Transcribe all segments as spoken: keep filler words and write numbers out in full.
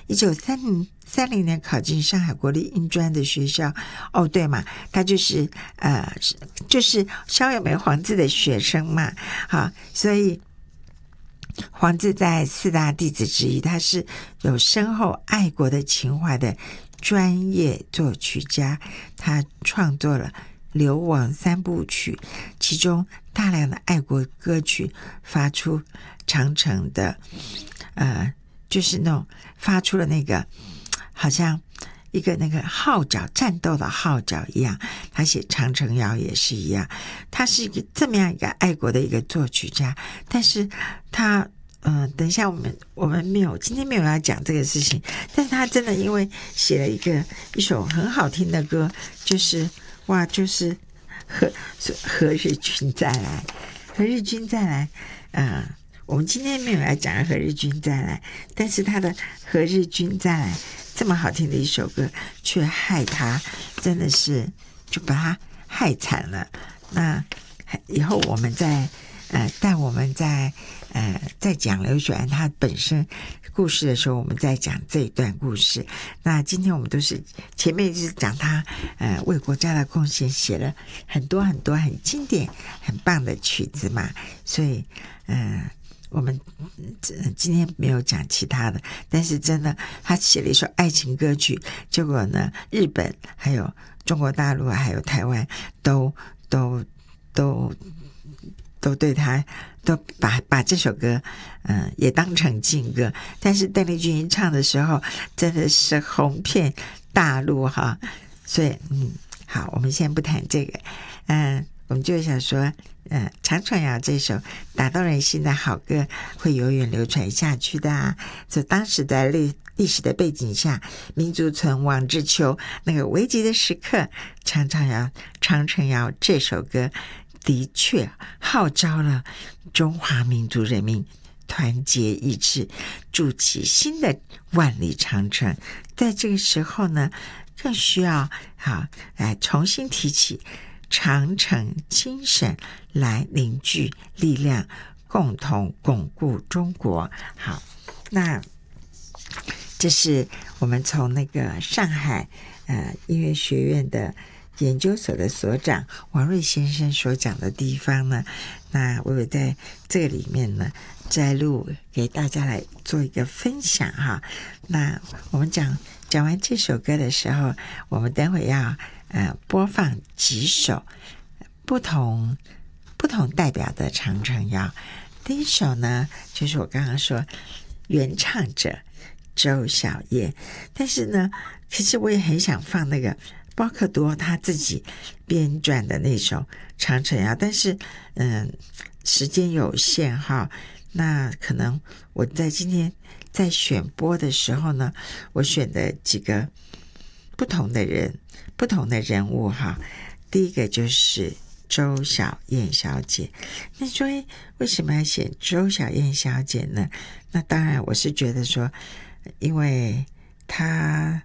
一九三零三零年考进上海国立英专的学校。哦，对嘛，他就是呃，就是萧友梅黄字的学生嘛。好，所以黄字在四大弟子之一，他是有深厚爱国的情怀的专业作曲家。他创作了流亡三部曲，其中大量的爱国歌曲发出长城的呃，就是那种发出了那个好像一个那个号角，战斗的号角一样。他写长城谣也是一样，他是一个这么样一个爱国的一个作曲家。但是他嗯、呃，等一下我们我们没有今天没有要讲这个事情，但是他真的因为写了一个一首很好听的歌，就是哇，就是何何日君再来，何日君再来，呃，我们今天没有来讲何日君再来，但是他的何日君再来这么好听的一首歌，却害他真的是就把他害惨了。那以后我们再呃，但我们在呃在讲刘雪庵他本身故事的时候，我们再讲这一段故事。那今天我们都是前面就是讲他呃为国家的贡献，写了很多很多很经典很棒的曲子嘛，所以呃我们今天没有讲其他的。但是真的他写了一首爱情歌曲，结果呢日本还有中国大陆还有台湾都都都都对他都把把这首歌嗯、呃、也当成禁歌。但是邓丽君唱的时候真的是红遍大陆哈。所以嗯好，我们先不谈这个，嗯、呃、我们就想说呃长城谣这首打动人心的好歌会永远流传下去的啊。所以当时在历历史的背景下，民族存亡之秋那个危急的时刻，长城谣长城谣这首歌的确号召了中华民族人民团结一致，筑起新的万里长城。在这个时候呢，更需要好来重新提起长城精神，来凝聚力量，共同巩固中国。好，那这是我们从那个上海呃音乐学院的研究所的所长王瑞先生所讲的地方呢，那我有在这个里面呢摘录给大家来做一个分享哈。那我们讲讲完这首歌的时候，我们等会要呃播放几首不同不同代表的长城谣。第一首呢，就是我刚刚说原唱者周小燕，但是呢，其实我也很想放那个包克多他自己编撰的那首长城谣，但是嗯，时间有限哈。那可能我在今天在选播的时候呢，我选的几个不同的人不同的人物哈。第一个就是周小燕小姐。那说为什么要选周小燕小姐呢？那当然我是觉得说，因为她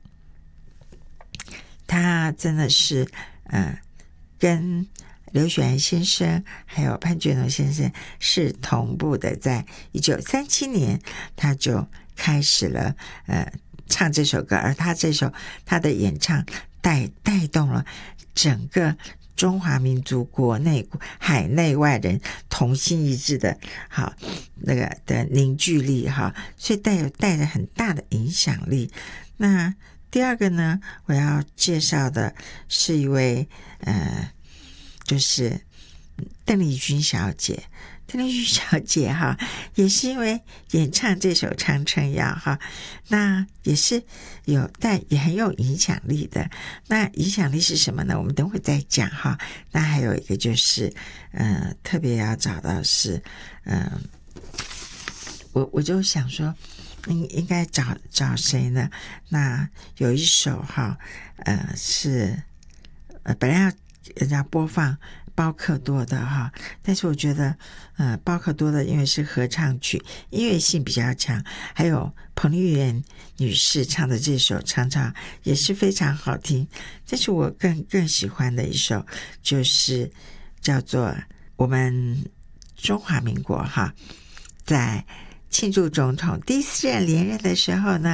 他真的是呃跟刘雪庵先生还有潘觉农先生是同步的，在一九三七年他就开始了呃唱这首歌，而他这首他的演唱带带动了整个中华民族国内海内外人同心一致的好那个的凝聚力哈，所以带有带着很大的影响力。那第二个呢，我要介绍的是一位呃，就是邓丽君小姐。邓丽君小姐哈，也是因为演唱这首长城谣哈，那也是有但也很有影响力的。那影响力是什么呢？我们等会再讲哈。那还有一个就是呃，特别要找到是嗯、呃，我我就想说应应该找找谁呢？那有一首哈，呃是呃本来要人家播放包克多的哈，但是我觉得呃包克多的因为是合唱曲，音乐性比较强，还有彭丽媛女士唱的这首唱唱也是非常好听。但是我更更喜欢的一首就是叫做我们中华民国哈，在庆祝总统第四任连任的时候呢，